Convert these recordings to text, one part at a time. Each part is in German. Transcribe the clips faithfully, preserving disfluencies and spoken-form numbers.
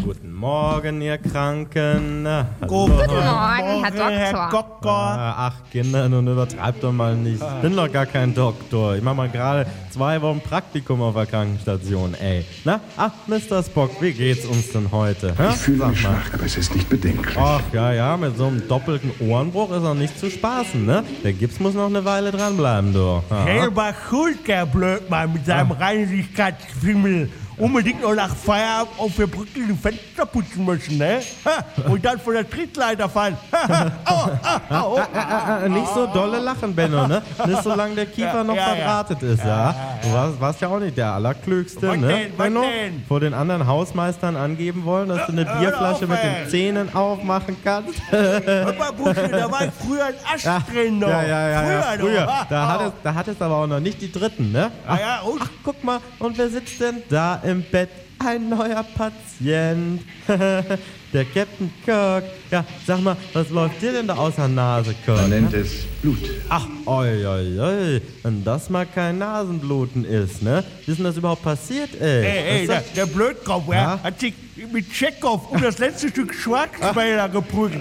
Guten Morgen, ihr Kranken. Na, hallo. Guten Morgen, Herr Doktor. Ah, ach, Kinder, nun übertreibt doch mal nicht. Ich bin doch gar kein Doktor. Ich mache mal gerade zwei Wochen Praktikum auf der Krankenstation, ey. Na, ach, Mister Spock, wie geht's uns denn heute? Ja? Ich fühle mich schwach, aber es ist nicht bedenklich. Ach, ja, ja, mit so einem doppelten Ohrenbruch ist auch nicht zu spaßen, ne? Der Gips muss noch eine Weile dranbleiben, du. Selber schuld, der Blödmann, mit seinem Reinigkeitsfimmel. Unbedingt noch nach Feierabend auf der Brücke die Fenster putzen müssen, ne? Und dann von der Trittleiter fallen. Au, au, au. Nicht so dolle lachen, Benno, ne? Nicht solange der Kiefer noch Ja, ja, verdrahtet ist, ja. Du warst, warst ja auch nicht der Allerklügste, Was ne? denn, was Benno, denn? vor den anderen Hausmeistern angeben wollen, dass du eine Bierflasche mit den Zähnen aufmachen kannst. Hör mal, Busche, da war ich früher ein Asch Ja, drin noch. ja, ja, ja, ja, Früher, früher. noch. Da hattest, da hattest aber auch noch nicht die Dritten, ne? Ah, ja, und? Ach, guck mal, und wer sitzt denn da im Bett? Ein neuer Patient. Der Captain Kirk. Ja, sag mal, was läuft dir denn da aus der Nase, Kirk? Man nennt es Blut. Ach, oi, oi, oi. Wenn das mal kein Nasenbluten ist, ne? Wie ist denn das überhaupt passiert, ey? Ey, ey, der, der Blödkopf, ja, Ja? hat sich mit Tschechow um das letzte Stück Schwarzwälder geprügelt.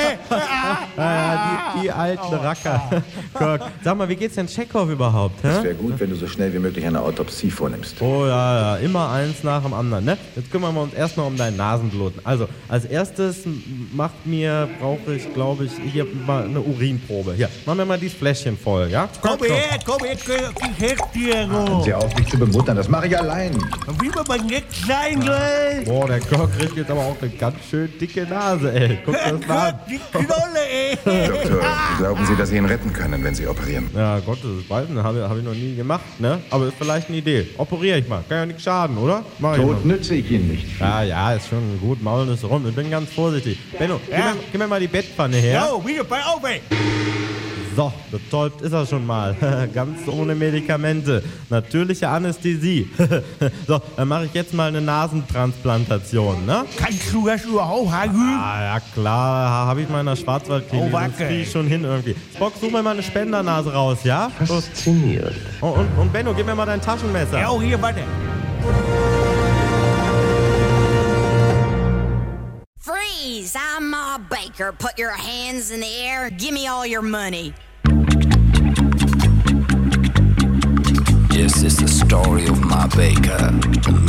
Ja, ja, die, die alten Racker. Kirk, sag mal, wie geht's denn Tschechow überhaupt, Es hä? wäre gut, wenn du so schnell wie möglich eine Autopsie vornimmst. Oh ja, ja, immer eins nach dem anderen, ne? Jetzt kümmern wir uns erstmal um dein Nasenbluten. Also, als erstes m- macht mir, brauche ich, glaube ich, hier mal eine Urinprobe. Hier, mach mir mal dieses Fläschchen voll, ja? Komm her, komm her, ich helf dir. Hören Sie auf, mich zu bemuttern, das mache ich allein. Wie man mal nett sein will. Boah, der Kirk kriegt jetzt aber auch eine ganz schön dicke Nase, ey. Guck das mal an. Die Knolle, ey. Doktor, glauben Sie, dass Sie ihn retten können, wenn Sie operieren? Ja, Gott, das weiß ich nicht, habe hab ich noch nie gemacht, ne? Aber ist vielleicht eine Idee. Operiere ich mal. Kann ja nichts schaden, oder? Mach ich Tot mal. nütze ich Ihnen nicht. Ja, ja, ist schon gut. Maulen ist rum. Ich bin ganz vorsichtig. Benno, gib, Ja? mir, gib mir mal die Bettpfanne her. Jo, wieder bei auf, ey. So, betäubt ist er schon mal. Ganz ohne Medikamente. Natürliche Anästhesie. So, dann mache ich jetzt mal eine Nasentransplantation, ne? Kannst du das überhaupt, Hagü? Ah, ja klar, habe ich mal in der Schwarzwaldklinik. Oh, Das wacke. kriege ich schon hin irgendwie. Spock, such mir mal eine Spendernase raus, ja? Faszinierend. Und, und, und Benno, gib mir mal dein Taschenmesser. Jo, hier, warte. Freeze! I'm Ma Baker. Put your hands in the air. Give me all your money. This is the story of Ma Baker, a